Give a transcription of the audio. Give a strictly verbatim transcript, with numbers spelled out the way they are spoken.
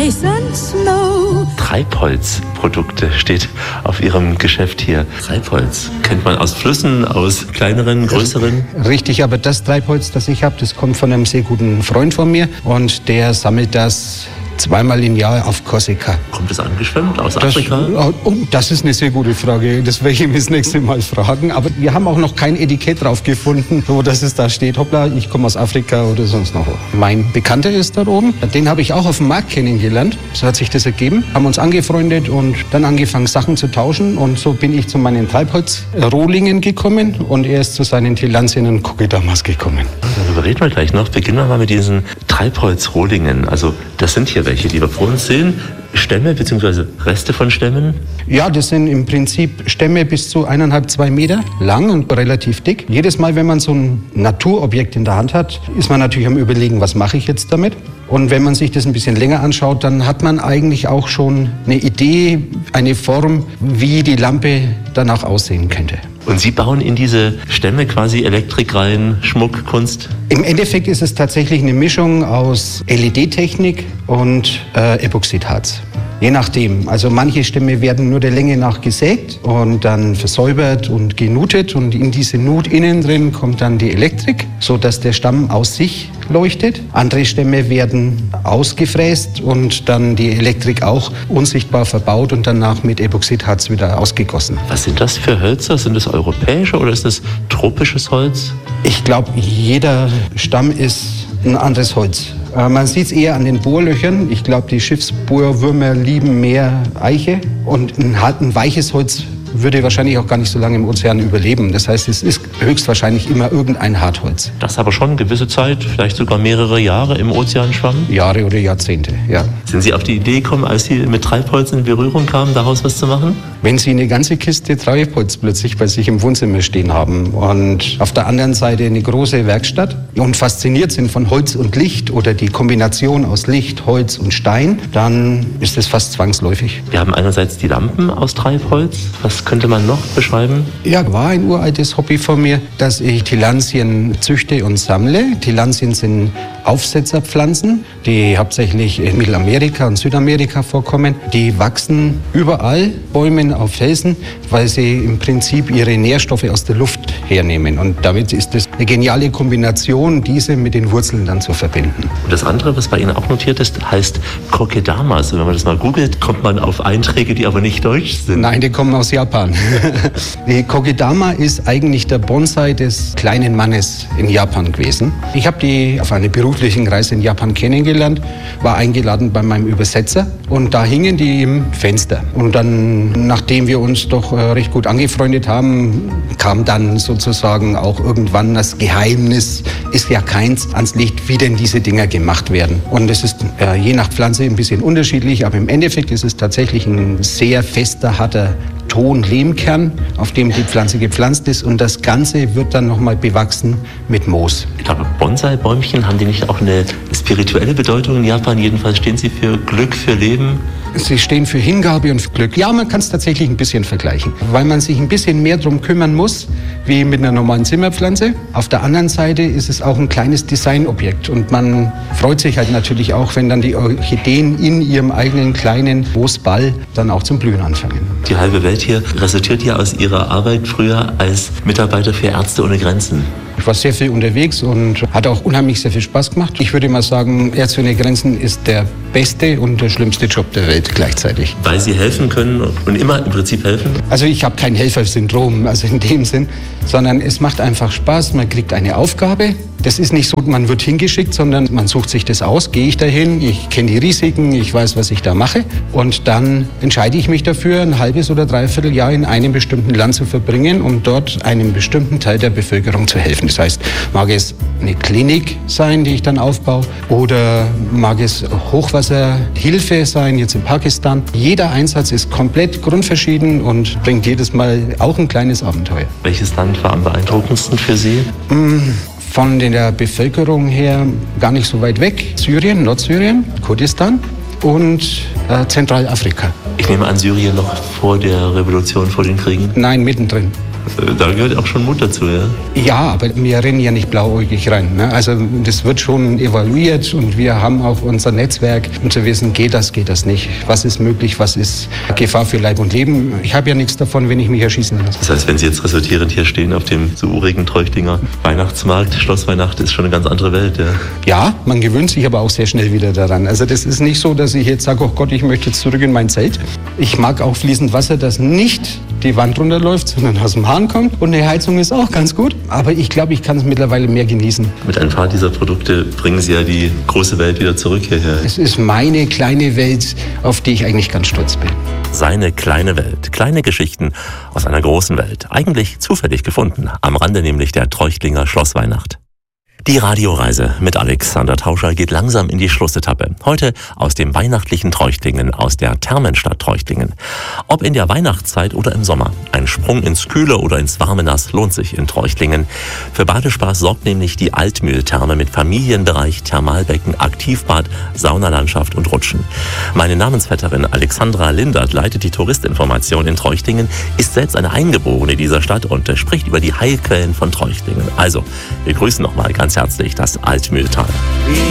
ice and snow. Treibholzprodukte steht auf Ihrem Geschäft hier. Treibholz kennt man aus Flüssen, aus kleineren, größeren? Richtig, aber das Treibholz, das ich habe, das kommt von einem sehr guten Freund von mir und der sammelt das zweimal im Jahr auf Korsika. Kommt es angeschwemmt aus das, Afrika? Oh, das ist eine sehr gute Frage. Das werde ich ihm das nächste Mal fragen. Aber wir haben auch noch kein Etikett drauf gefunden, wo das es da steht. Hoppla, ich komme aus Afrika oder sonst noch. Mein Bekannter ist da oben. Den habe ich auch auf dem Markt kennengelernt. So hat sich das ergeben. Haben uns angefreundet und dann angefangen, Sachen zu tauschen. Und so bin ich zu meinen Treibholz-Rohlingen gekommen und er ist zu seinen Tillandien und Kokedamas gekommen. Darüber reden wir gleich noch. Beginnen wir mal mit diesen Treibholz-Rohlingen. Also das sind hier welche, die wir vor uns sehen. Stämme bzw. Reste von Stämmen? Ja, das sind im Prinzip Stämme bis zu eineinhalb, zwei Meter lang und relativ dick. Jedes Mal, wenn man so ein Naturobjekt in der Hand hat, ist man natürlich am Überlegen, was mache ich jetzt damit? Und wenn man sich das ein bisschen länger anschaut, dann hat man eigentlich auch schon eine Idee, eine Form, wie die Lampe danach aussehen könnte. Und Sie bauen in diese Stämme quasi Elektrik rein, Schmuck, Kunst? Im Endeffekt ist es tatsächlich eine Mischung aus L E D-Technik und äh, Epoxidharz. Je nachdem. Also manche Stämme werden nur der Länge nach gesägt und dann versäubert und genutet. Und in diese Nut innen drin kommt dann die Elektrik, sodass der Stamm aus sich leuchtet. Andere Stämme werden ausgefräst und dann die Elektrik auch unsichtbar verbaut und danach mit Epoxidharz wieder ausgegossen. Was sind das für Hölzer? Sind das europäische oder ist das tropisches Holz? Ich glaube, jeder Stamm ist ein anderes Holz. Man sieht es eher an den Bohrlöchern. Ich glaube, die Schiffsbohrwürmer lieben mehr Eiche. Und ein, ein weiches Holz würde wahrscheinlich auch gar nicht so lange im Ozean überleben. Das heißt, es ist höchstwahrscheinlich immer irgendein Hartholz. Das aber schon eine gewisse Zeit, vielleicht sogar mehrere Jahre im Ozean schwammen? Jahre oder Jahrzehnte, ja. Sind Sie auf die Idee gekommen, als Sie mit Treibholz in Berührung kamen, daraus was zu machen? Wenn Sie eine ganze Kiste Treibholz plötzlich bei sich im Wohnzimmer stehen haben und auf der anderen Seite eine große Werkstatt und fasziniert sind von Holz und Licht oder die Kombination aus Licht, Holz und Stein, dann ist es fast zwangsläufig. Wir haben einerseits die Lampen aus Treibholz. Was könnte man noch beschreiben? Ja, war ein uraltes Hobby von mir, dass ich Tillandien züchte und sammle. Tillandien sind Aufsetzerpflanzen, die hauptsächlich in Mittelamerika und Südamerika vorkommen. Die wachsen überall, Bäumen auf Felsen, weil sie im Prinzip ihre Nährstoffe aus der Luft hernehmen. Und damit ist es eine geniale Kombination, diese mit den Wurzeln dann zu verbinden. Und das andere, was bei Ihnen auch notiert ist, heißt Kokedamas. Und wenn man das mal googelt, kommt man auf Einträge, die aber nicht deutsch sind. Nein, die kommen aus Japan. Die Kokedama ist eigentlich der Bonsai des kleinen Mannes in Japan gewesen. Ich habe die auf einer beruflichen Reise in Japan kennengelernt, war eingeladen bei meinem Übersetzer und da hingen die im Fenster. Und dann, nachdem wir uns doch äh, recht gut angefreundet haben, kam dann sozusagen auch irgendwann das Geheimnis, ist ja keins, ans Licht, wie denn diese Dinger gemacht werden. Und es ist äh, je nach Pflanze ein bisschen unterschiedlich, aber im Endeffekt ist es tatsächlich ein sehr fester, harter Ton-Lehmkern, auf dem die Pflanze gepflanzt ist und das Ganze wird dann nochmal bewachsen mit Moos. Ich glaube, Bonsai-Bäumchen, haben die nicht auch eine spirituelle Bedeutung in Japan? Jedenfalls stehen sie für Glück, für Leben. Sie stehen für Hingabe und für Glück. Ja, man kann es tatsächlich ein bisschen vergleichen, weil man sich ein bisschen mehr drum kümmern muss, wie mit einer normalen Zimmerpflanze. Auf der anderen Seite ist es auch ein kleines Designobjekt und man freut sich halt natürlich auch, wenn dann die Orchideen in ihrem eigenen kleinen Moosball dann auch zum Blühen anfangen. Die halbe Welt hier resultiert ja aus Ihrer Arbeit früher als Mitarbeiter für Ärzte ohne Grenzen. Ich war sehr viel unterwegs und hat auch unheimlich sehr viel Spaß gemacht. Ich würde mal sagen, Ärzte ohne Grenzen ist der beste und der schlimmste Job der Welt gleichzeitig. Weil Sie helfen können und immer im Prinzip helfen? Also ich habe kein Helfersyndrom, also in dem Sinn, sondern es macht einfach Spaß. Man kriegt eine Aufgabe. Das ist nicht so, man wird hingeschickt, sondern man sucht sich das aus. Gehe ich dahin, ich kenne die Risiken, ich weiß, was ich da mache. Und dann entscheide ich mich dafür, ein halbes oder dreiviertel Jahr in einem bestimmten Land zu verbringen, um dort einem bestimmten Teil der Bevölkerung zu helfen. Das heißt, mag es eine Klinik sein, die ich dann aufbaue, oder mag es Hochwasserhilfe sein, jetzt in Pakistan. Jeder Einsatz ist komplett grundverschieden und bringt jedes Mal auch ein kleines Abenteuer. Welches Land war am beeindruckendsten für Sie? Von der Bevölkerung her gar nicht so weit weg. Syrien, Nordsyrien, Kurdistan und äh, Zentralafrika. Ich nehme an, Syrien noch vor der Revolution, vor den Kriegen? Nein, mittendrin. Da gehört auch schon Mut dazu, ja? Ja, aber wir rennen ja nicht blauäugig rein. Ne? Also das wird schon evaluiert und wir haben auch unser Netzwerk, um zu wissen, geht das, geht das nicht. Was ist möglich, was ist Gefahr für Leib und Leben. Ich habe ja nichts davon, wenn ich mich erschießen lasse. Das heißt, wenn Sie jetzt resultierend hier stehen auf dem so urigen Treuchtinger Weihnachtsmarkt, Schlossweihnacht ist schon eine ganz andere Welt, ja? Ja, man gewöhnt sich aber auch sehr schnell wieder daran. Also das ist nicht so, dass ich jetzt sage, oh Gott, ich möchte jetzt zurück in mein Zelt. Ich mag auch fließend Wasser, das nicht die Wand runterläuft, sondern aus dem Hahn kommt. Und eine Heizung ist auch ganz gut. Aber ich glaube, ich kann es mittlerweile mehr genießen. Mit ein paar dieser Produkte bringen Sie ja die große Welt wieder zurück hierher. Es ist meine kleine Welt, auf die ich eigentlich ganz stolz bin. Seine kleine Welt. Kleine Geschichten aus einer großen Welt. Eigentlich zufällig gefunden. Am Rande nämlich der Treuchtlinger Schlossweihnacht. Die Radioreise mit Alexander Tauscher geht langsam in die Schlussetappe. Heute aus dem weihnachtlichen Treuchtlingen, aus der Thermenstadt Treuchtlingen. Ob in der Weihnachtszeit oder im Sommer. Ein Sprung ins kühle oder ins warme Nass lohnt sich in Treuchtlingen. Für Badespaß sorgt nämlich die Altmühltherme mit Familienbereich, Thermalbecken, Aktivbad, Saunalandschaft und Rutschen. Meine Namensvetterin Alexandra Lindert leitet die Touristinformation in Treuchtlingen, ist selbst eine Eingeborene dieser Stadt und spricht über die Heilquellen von Treuchtlingen. Also, wir grüßen nochmal ganz herzlich das Altmühltal.